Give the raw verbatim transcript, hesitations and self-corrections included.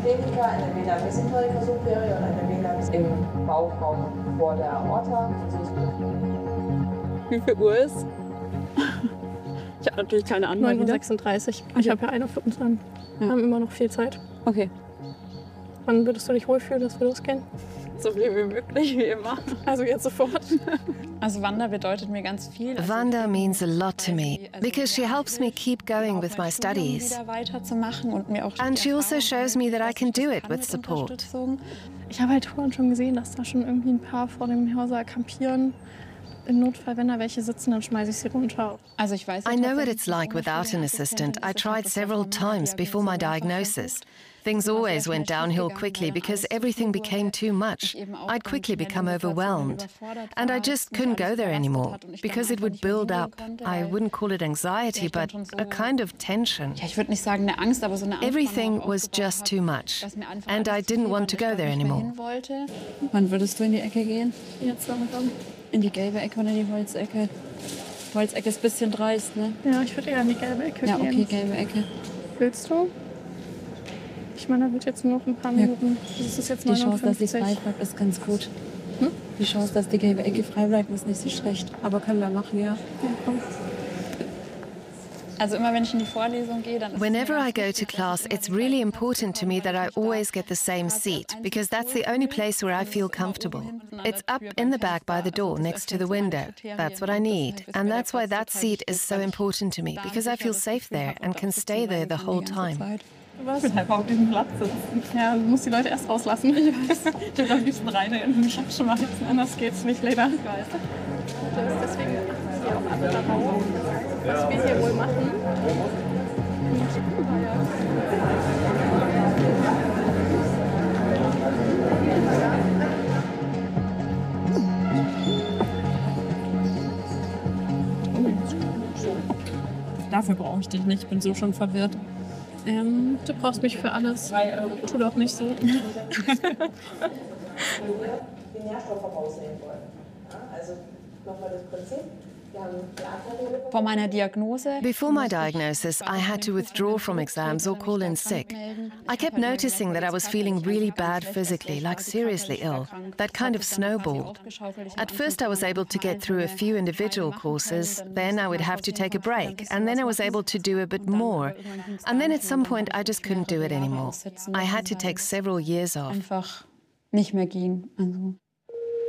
Celica, eine Vena mesenterica superior und eine Vena im Bauchraum vor der Aorta. Wie viel Uhr ist? Ich habe natürlich keine Ahnung. neun Uhr sechsunddreißig. Okay. Ich habe ja eine Viertel dran. Wir ja. haben immer noch viel Zeit. Okay. Wann würdest du dich wohlfühlen, dass wir losgehen? So viel wie möglich, wie immer. Also jetzt sofort. Also Wanda bedeutet mir ganz viel. Also Wanda means a lot to me because she helps me keep going with my studies. And she also shows me that I can do it with support. Ich habe halt vorhin schon gesehen, dass da schon irgendwie ein paar vor dem Hörsaal kampieren. Im Notfall, wenn da welche sitzen, dann schmeiße ich sie runter. Also ich weiß, I know what it's like without an assistant. I tried several times before my diagnosis. Things always went downhill quickly because everything became too much. I'd quickly become overwhelmed. And I just couldn't go there anymore because it would build up. I wouldn't call it anxiety, but a kind of tension. Ja, ich würde nicht sagen eine Angst, aber so eine Angst. Everything was just too much. And I didn't want to go there anymore. Wann würdest du in die Ecke gehen? Jetzt langsam. In die gelbe Ecke oder in die Holzecke? Holzecke ist ein bisschen dreist, ne? Ja, ich würde eher in die gelbe Ecke ja, gehen. Ja, okay, gelbe Ecke. Willst du? Ich meine, da wird jetzt nur noch ein paar Minuten. Ja. Das ist jetzt die Chance, dass sie neunundfünfzig. frei bleibt, ist ganz gut. Hm? Die Chance, dass die gelbe Ecke frei bleibt, ist nicht so schlecht. Aber können wir machen, ja. Ja, komm. Also immer wenn ich in die Vorlesung gehe, dann Whenever I go to class, it's really important to me that I always get the same seat, because that's the only place where I feel comfortable. It's up in the back by the door next to the window. That's what I need. And that's why that seat is so important to me, because I feel safe there and can stay there the whole time. Ich will halt auf diesem Platz sitzen. Ja, du musst die Leute erst rauslassen. Ich weiß. Ich will am liebsten rein in den Shop schmeißen. Anders geht's nicht, leider. Ich weiß. Deswegen achten sie auch alle darauf, was wir hier wohl machen. Dafür brauche ich dich nicht, ich bin so schon verwirrt. Ähm, du brauchst mich für alles. Tu doch nicht so. Die Nährstoffe rausnehmen wollen. Also nochmal das Prinzip. Vor meiner Diagnose. Before my diagnosis, I had to withdraw from exams or call in sick. I kept noticing that I was feeling really bad physically, like seriously ill. That kind of snowballed. At first I was able to get through a few individual courses, then I would have to take a break, and then I was able to do a bit more. And then at some point I just couldn't do it anymore. I had to take several years off. Einfach nicht mehr gehen. Also